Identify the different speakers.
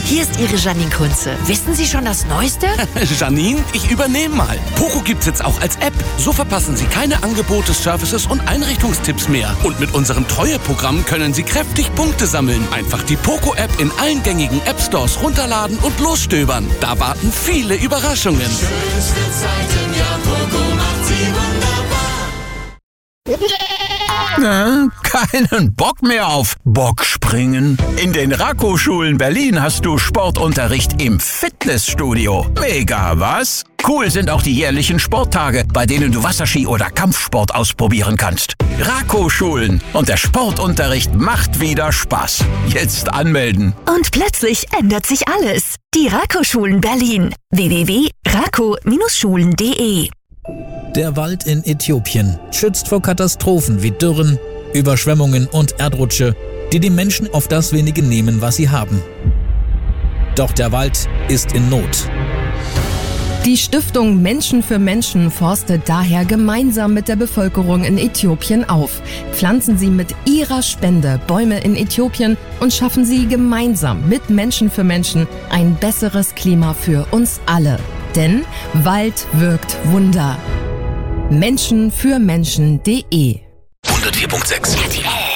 Speaker 1: hier ist Ihre Janine Kunze. Wissen Sie schon das Neueste?
Speaker 2: Janine, ich übernehme mal. Poco gibt's jetzt auch als App. So verpassen Sie keine Angebote, Services und Einrichtungstipps mehr. Und mit unserem Treueprogramm können Sie kräftig Punkte sammeln. Einfach die Poco-App in allen gängigen App-Stores runterladen und losstöbern. Da warten viele Überraschungen.
Speaker 3: Schönste Zeiten, ja, Poco macht sie wunderbar.
Speaker 4: Na, keinen Bock mehr auf Bockspringen? In den Rako-Schulen Berlin hast du Sportunterricht im Fitnessstudio. Mega, was? Cool sind auch die jährlichen Sporttage, bei denen du Wasserski oder Kampfsport ausprobieren kannst. Rako-Schulen und der Sportunterricht macht wieder Spaß. Jetzt anmelden.
Speaker 5: Und plötzlich ändert sich alles. Die Rako-Schulen Berlin. www.rako-schulen.de.
Speaker 6: Der Wald in Äthiopien schützt vor Katastrophen wie Dürren, Überschwemmungen und Erdrutsche, die die Menschen auf das wenige nehmen, was sie haben. Doch der Wald ist in Not.
Speaker 7: Die Stiftung Menschen für Menschen forstet daher gemeinsam mit der Bevölkerung in Äthiopien auf. Pflanzen Sie mit Ihrer Spende Bäume in Äthiopien und schaffen Sie gemeinsam mit Menschen für Menschen ein besseres Klima für uns alle. Denn Wald wirkt Wunder. Menschenfürmenschen.de
Speaker 4: 104.6